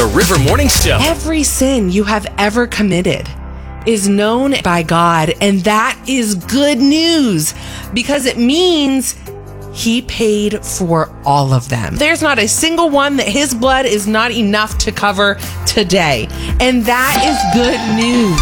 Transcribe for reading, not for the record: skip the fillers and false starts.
The River Morning Show. Every sin you have ever committed is known by God, and that is good news because it means He paid for all of them. There's not a single one that His blood is not enough to cover today, and that is good news.